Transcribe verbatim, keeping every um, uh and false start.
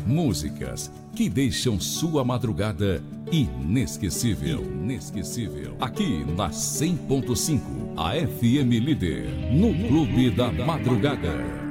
músicas que deixam sua madrugada inesquecível. Inesquecível. Aqui na cem ponto cinco, a F M Líder, no Clube da Madrugada.